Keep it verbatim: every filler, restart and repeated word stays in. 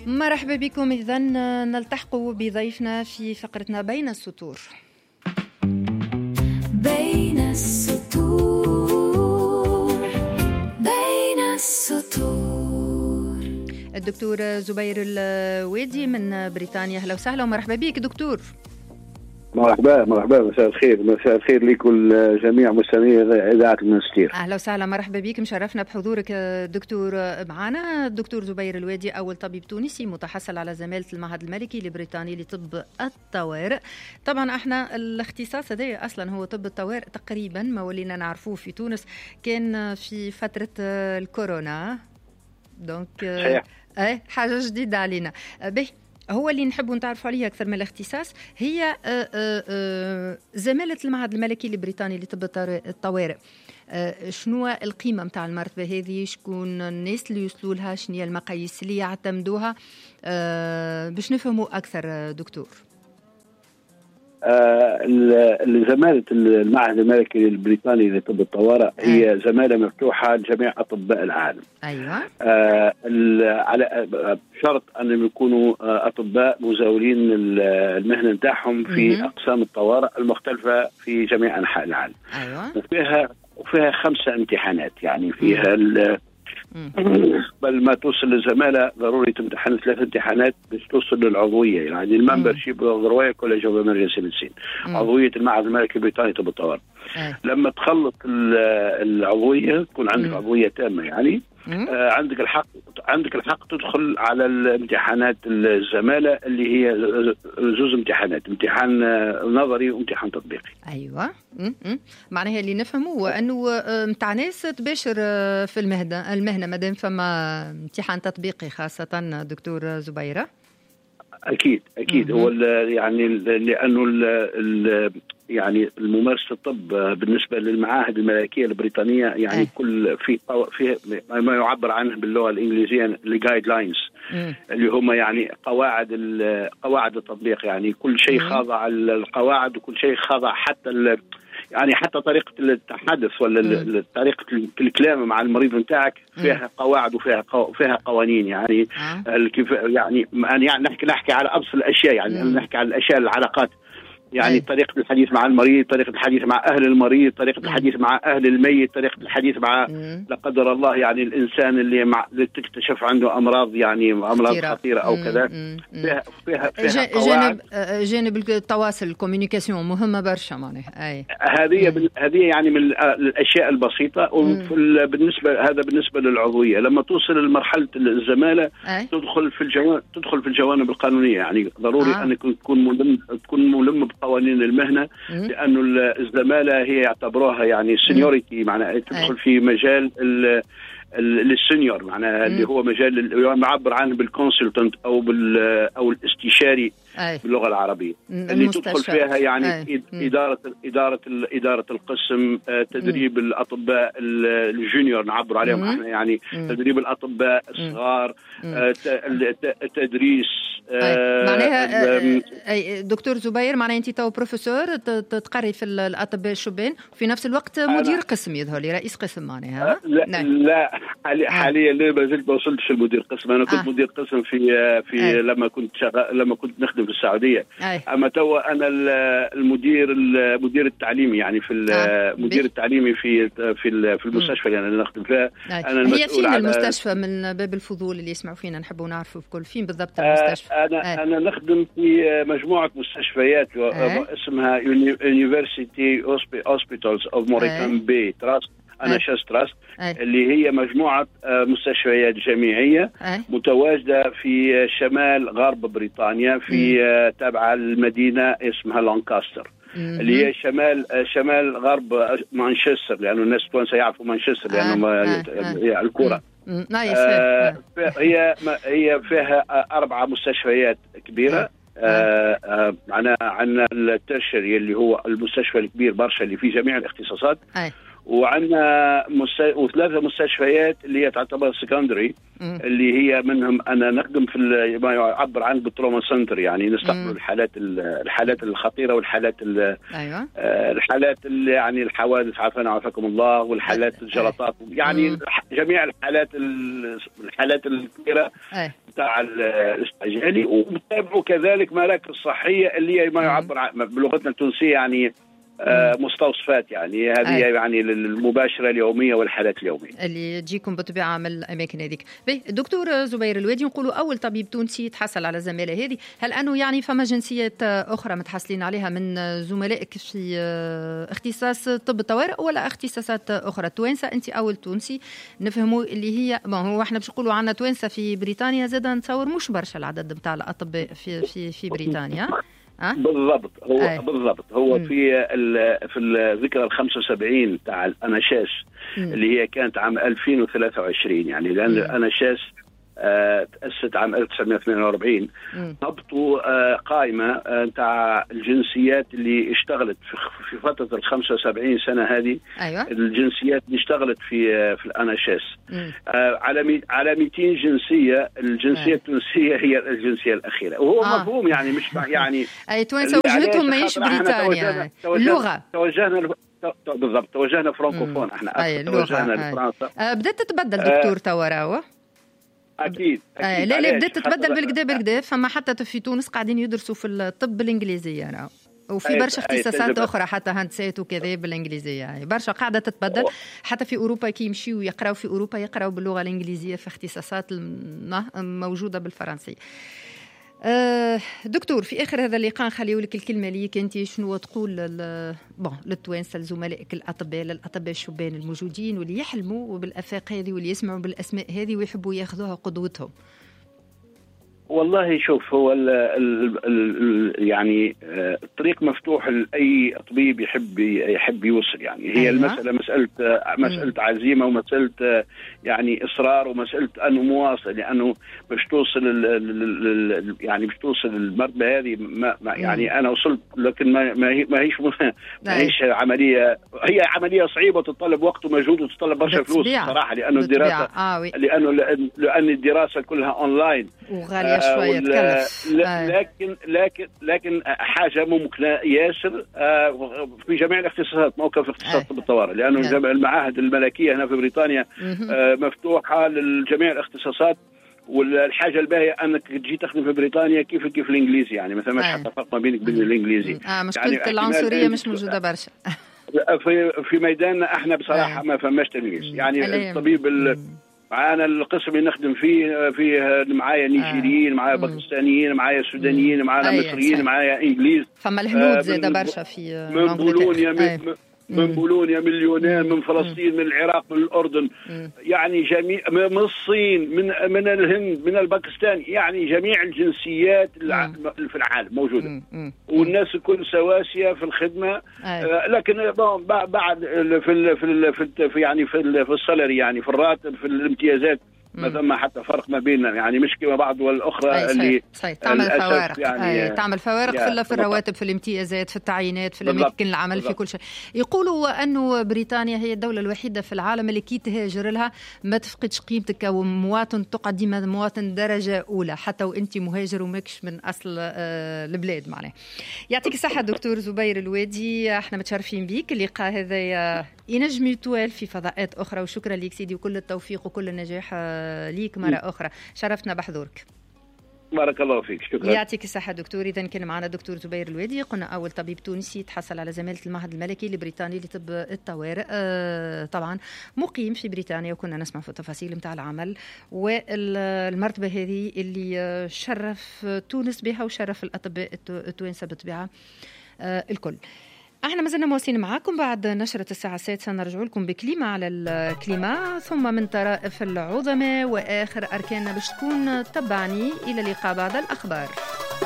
مرحبا بكم. إذن نلتحق بضيفنا في فقرتنا بين السطور. بين السطور بين السطور الدكتور زبير الوادي من بريطانيا. أهلا وسهلا ومرحبا بك دكتور. مرحبا مرحبا مساء الخير. مساء الخير لكم جميع مستمعي إذاعة المنستير. أهلا وسهلا مرحبا بك. مشرفنا بحضورك دكتور. معنا الدكتور زبير الوادي، أول طبيب تونسي متحصل على زمالة المعهد الملكي البريطاني لطب الطوارئ. طبعا احنا الاختصاص هذا أصلا هو طب الطوارئ، تقريبا ما ولينا نعرفوه في تونس كان في فترة الكورونا، دونك ايه حاجة جديدة علينا. به هو اللي نحب نتعرف عليه أكثر من الاختصاص هي زمالة المعهد الملكي البريطاني لطب الطوارئ. شنو القيمة متاع المرتبة هذه؟ شكون الناس اللي يوصلوا لها؟ شنو هي المقاييس اللي يعتمدوها باش نفهموا أكثر دكتور؟ آه زمالة المعهد الملكي البريطاني لطب الطوارئ هي زمالة مفتوحة لجميع أطباء العالم. أيوة. آه على شرط أن يكونوا أطباء مزاولين المهنة نتاعهم في أقسام الطوارئ المختلفة في جميع أنحاء العالم. أيوة. وفيها وفيها خمسة امتحانات، يعني فيها بل ما توصل للزمالة ضروري تمتحن ثلاث امتحانات باش توصل للعضوية، يعني الممبر شيب ضرورية كوليج اوف امرجنسي ميديسين، عضوية المعهد الملكي البريطاني لطب الطوارئ. لما تخلط العضوية تكون عندك مم. عضوية تامة، يعني آه عندك الحق عندك الحق تدخل على الامتحانات الزمالة اللي هي زوز امتحانات، امتحان نظري وامتحان تطبيقي. ايوه. امم معناها اللي نفهمه انه متاع ناس تباشر في المهنه المهنه مادام فما امتحان تطبيقي خاصه دكتور زبيره. اكيد اكيد. هو يعني لانه ال ال يعني الممارسة الطب بالنسبة للمعاهد الملكية البريطانية يعني أه. كل في في ما يعبر عنه باللغة الإنجليزية الجايد لاينز اللي هم يعني قواعد قواعد التطبيق، يعني كل شيء خاضع القواعد وكل شيء خاضع حتى يعني حتى طريقة التحدث ولا طريقة الكلام مع المريض نتاعك فيها قواعد وفيها فيها قوانين، يعني كيف يعني يعني نحكي نحكي على أبسط الأشياء، يعني مم. نحكي على الأشياء العلاقات، يعني أي. طريقة الحديث مع المريض، طريقة الحديث مع أهل المريض، طريقة مم. الحديث مع أهل الميت، طريقة الحديث مع مم. لا قدر الله يعني الإنسان اللي مع اللي تكتشف عنده أمراض يعني أمراض خطيرة, خطيرة أو مم. كذا. فيها فيها, فيها جانب جانب التواصل الكوميونيكاسيون مهمة برشا معناها. أي هذه هذه يعني من الأشياء البسيطة. وبالنسبة هذا بالنسبة للعضوية، لما توصل لمرحلة الزمالة أي. تدخل في الجوانب تدخل في الجوانب القانونية، يعني ضروري آه. أن تكون ملم تكون ملم قوانين المهنة، لأنه الزمالة هي يعتبروها يعني سينيوريتي، معناها تدخل في مجال السينيور، معناها اللي هو مجال اللي معبر عنه بالكونسلتنت أو بال أو الاستشاري أي. باللغة العربية، اللي تدخل فيها يعني أي. إدارة إدارة إدارة القسم، تدريب مم. الأطباء الجونيور نعبر عليهم احنا، يعني مم. تدريب الأطباء الصغار، التدريس. معناها دكتور زبير، معناها أنت تو بروفيسور تقري في الأطباء الشبان وفي نفس الوقت مدير قسم، يظهر لي رئيس قسم معناها. لا نعم. لا حاليا حاليا لا زلت ما وصلتش لمدير قسم. أنا كنت آه. مدير قسم في في أي. لما كنت شغال لما كنت نخدم في السعودية. أي. أما توا أنا المدير المدير التعليمي، يعني في المدير آه. التعليمي في في في المستشفى اللي أنا نخدم فيها. أنا هي فين المستشفى من باب الفضول اللي يسمعوا فينا نحبوا نعرفوا في كل فين بالضبط المستشفى؟ آه أنا أي. أنا نخدم في مجموعة مستشفيات اسمها University Hospitals of Morecambe Bay Trust، أنا شاس تراست، اللي هي مجموعة مستشفيات جامعية أي. متواجدة في شمال غرب بريطانيا، في مم. تابعة المدينة اسمها لانكاستر، مم. اللي هي شمال شمال غرب مانشستر، لأنه الناس التوانسة يعرفوا مانشستر لأنه آه. آه. الكرة. آه. هي هي فيها أربعة مستشفيات كبيرة. آه. آه. عنا عنا الترشري اللي هو المستشفى الكبير برشا اللي فيه جميع الاختصاصات. أي. وعندنا مست... وثلاثه مستشفيات اللي هي تعتبر سكندري، اللي هي منهم انا نخدم في ما يعبر عن بالتروما سنتر، يعني نستقبل الحالات الحالات الخطيره والحالات ايوه الحالات اللي يعني الحوادث عافانا وعافاكم الله، والحالات الجلطات، يعني مم. جميع الحالات الحالات الكبيره بتاع الاستعجالي. وبتابعوا كذلك مراكز صحيه اللي هي ما يعبر عن بلغتنا التونسيه يعني آه مستوصفات، يعني هذه يعني المباشره اليوميه والحالات اليوميه اللي تجيكم بالطبيعه من الاماكن هذيك. دكتور زبير الوادي، نقولوا اول طبيب تونسي تحصل على الزماله هذه، هل انه يعني فما جنسيات اخرى متحصلين عليها من زملائك في اختصاص طب الطوارئ ولا اختصاصات اخرى؟ توانسه انت اول تونسي نفهموا اللي هي هو احنا باش نقولوا عندنا توانسه في بريطانيا، زاد نتصور مش برشا العدد نتاع الاطباء في في في بريطانيا. أه؟ بالضبط هو أي. بالضبط هو مم. في في الذكرى الخمسة وسبعين تاع الأناشاس اللي هي كانت عام ألفين وثلاثة وعشرين، يعني لأن الأناشاس آه تأسست عام ألف وتسعمائة واثنين وأربعين، ضبطوا آه قائمة تاع آه الجنسيات اللي اشتغلت في, في فترة ال خمسة وسبعين سنة هذه. أيوة. الجنسيات اللي اشتغلت في آه في الأناشاس آه على على مئتين جنسية، الجنسية التونسية هي الجنسية الأخيرة، وهو آه. مفهوم يعني مش يعني أي توانسة وجهتهم ماهيش بريطانيا، اللغة توجهنا بالضبط توجهنا فرانكوفون، احنا توجهنا لفرنسا. آه بدأت تتبدل دكتور تواراوة اكيد, أكيد. آه لا لا بدات تتبدل بالكدا بالكدا، فما حتى في تونس قاعدين يدرسوا في الطب الانجليزيه انا، وفي برشا اختصاصات اخرى حتى هندسات وكذا بالانجليزيه، يعني برشا قاعده تتبدل. حتى في اوروبا كي يمشيوا يقراوا في اوروبا يقراوا باللغه الانجليزيه في اختصاصات موجوده بالفرنسيه. أه دكتور، في اخر هذا اللقاء نخليو لك الكلمه ليك انت، شنو تقول بون للتوانسه لزملائك الاطباء للاطباء الشبان الموجودين واللي يحلموا بالافاق هذه واللي يسمعوا بالاسماء هذه ويحبوا ياخذوها قدوتهم؟ والله شوف، هو ال ال ال يعني الطريق مفتوح لاي طبيب يحب يحب يوصل، يعني هي أيوة. المساله مساله مساله عزيمه ومساله يعني اصرار ومساله انه مواصل، لانه باش توصل يعني باش توصل المرتبه هذه ما يعني انا وصلت، لكن ما ما هيش ما هيش عمليه، هي عمليه صعيبه تتطلب وقت ومجهود وتتطلب برشا فلوس صراحه، لانه الدراسه آه لانه لان الدراسه كلها اونلاين وغاليه شويه تكلف. لكن لكن لكن حاجه ممكنه ياسر في جميع الاختصاصات، موقف اختصاص طب الطوارئ، لانه جميع المعاهد الملكيه هنا في بريطانيا مفتوحه لجميع الاختصاصات. والحاجه الباهيه انك تجي تخدم في بريطانيا كيف كيف الانجليزي، يعني ما ثماش حتى فرق ما بينك وبين الانجليزي. اه مشكله يعني العنصريه مش موجوده برشا في في ميداننا احنا بصراحه آه. ما فماش تمييز، يعني الطبيب معانا القسم اللي نخدم فيه فيه معايا نيجيريين، معايا باكستانيين، معايا سودانيين، معانا مصريين، معايا انجليز، فما الهنود زاد برشا في من بولونيا من, من بولونيا، من اليونان، من فلسطين، من العراق، من الأردن، يعني جميع من الصين، من من الهند، من الباكستان، يعني جميع الجنسيات في العالم موجودة، والناس الكل سواسية في الخدمة. آه لكن بعد في في في يعني في في السالري، يعني في الراتب، في الامتيازات ما ثم حتى فرق ما بيننا، يعني مش كما بعض والأخرى أي اللي صحيح. تعمل فوارق يعني تعمل فوارق في, في الرواتب، في الامتيازات، في التعيينات، في الأماكن العمل، بالضبط. في كل شيء. يقولوا أنه بريطانيا هي الدولة الوحيدة في العالم اللي كي تهاجر لها ما تفقدش قيمتك كمواطن، تقعد ديما مواطن درجة أولى حتى وأنت مهاجر وماكش من أصل آه البلاد معناه. يعطيك الصحة دكتور زبير الوادي، احنا متشرفين بيك. اللقاء هذا ينجم يتوال في فضاءات أخرى، وشكرا لك سيدي وكل التوفيق وكل النجاح ليك مرة أخرى، شرفتنا بحضورك. بارك الله فيك، شكرا. يعطيك الصحة دكتور. إذا كان معنا دكتور زبير الوادي، قلنا أول طبيب تونسي تحصل على زمالة المعهد الملكي البريطاني لطب الطوارئ، آه طبعا مقيم في بريطانيا، وكنا نسمع في التفاصيل متاع العمل والمرتبة هذه اللي شرف تونس بها وشرف الأطباء التوانسة بالطبيعة آه الكل. احنا مازلنا مواصلين معاكم بعد نشرة الساعة السادسة، نرجع لكم بكلمة على الكلمة، ثم من طرائف العظماء وآخر أركاننا باش تكون تبعني. إلى اللقاء بعد الأخبار.